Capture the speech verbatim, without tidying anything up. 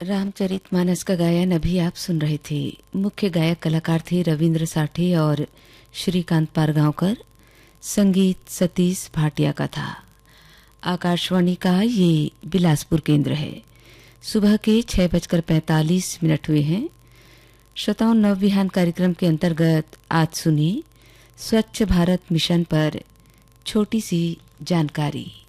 रामचरितमानस का गायन अभी आप सुन रहे थे। मुख्य गायक कलाकार थे रविंद्र साठे और श्रीकांत पारगांवकर। संगीत सतीश भाटिया का था। आकाशवाणी का ये बिलासपुर केंद्र है। सुबह के छह बजकर पैंतालीस मिनट हुए हैं। श्रोताओं, नवविहान कार्यक्रम के अंतर्गत आज सुनिए स्वच्छ भारत मिशन पर छोटी सी जानकारी।